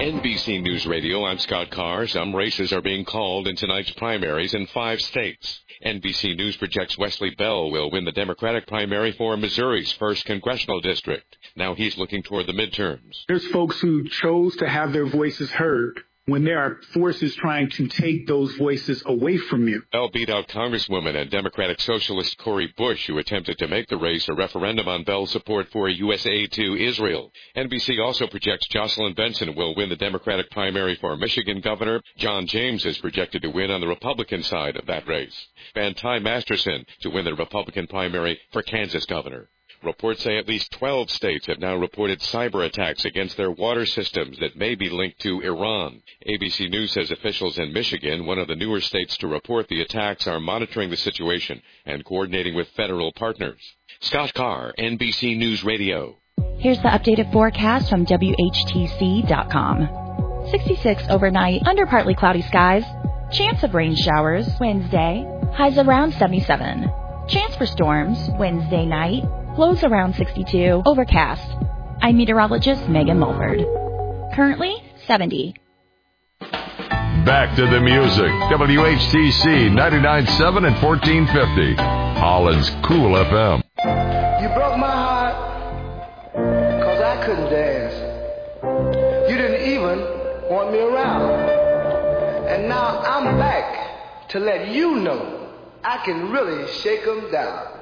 NBC News Radio, I'm Scott Carr. Some races are being called in tonight's primaries in 5 states. NBC News projects Wesley Bell will win the Democratic primary for Missouri's 1st congressional district. Now he's looking toward the midterms. There's folks who chose to have their voices heard when there are forces trying to take those voices away from you. Bell beat out Congresswoman and Democratic Socialist Cori Bush, who attempted to make the race a referendum on Bell's support for U.S. aid to Israel. NBC also projects Jocelyn Benson will win the Democratic primary for Michigan governor. John James is projected to win on the Republican side of that race. And Ty Masterson to win the Republican primary for Kansas governor. Reports say at least 12 states have now reported cyber attacks against their water systems that may be linked to Iran. ABC News says officials in Michigan, one of the newer states to report the attacks, are monitoring the situation and coordinating with federal partners. Scott Carr, NBC News Radio. Here's the updated forecast from WHTC.com. 66 overnight, under partly cloudy skies. Chance of rain showers Wednesday. Highs around 77. Chance for storms Wednesday night. Lows around 62. Overcast. I'm meteorologist Megan Mulford. Currently 70. Back to the music. WHTC 99.7 and 1450. Holland's Cool FM. You broke my heart because I couldn't dance. You didn't even want me around. And now I'm back to let you know I can really shake 'em down.